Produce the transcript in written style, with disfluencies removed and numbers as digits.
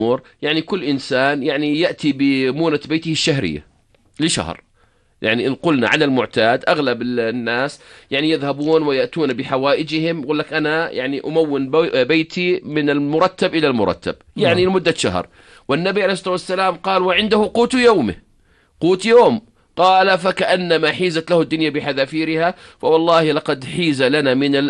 يعني كل إنسان يعني يأتي بمونة بيته الشهرية لشهر. يعني إن قلنا على المعتاد أغلب الناس يعني يذهبون ويأتون بحوائجهم، يقول لك أنا يعني أمون بيتي من المرتب إلى المرتب يعني نعم. لمدة شهر. والنبي عليه الصلاة والسلام قال وعنده قوت يومه، قوت يوم. قال فكأنما حيزت له الدنيا بحذافيرها، فوالله لقد حيز لنا من